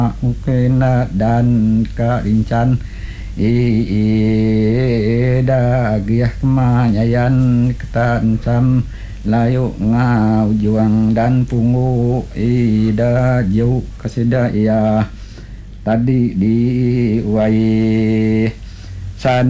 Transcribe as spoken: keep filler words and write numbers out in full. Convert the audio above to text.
ukena dan karincan ida giah manyayan ketancam layu ngau juang dan pungu ida jauh kesida ya tadi di wai san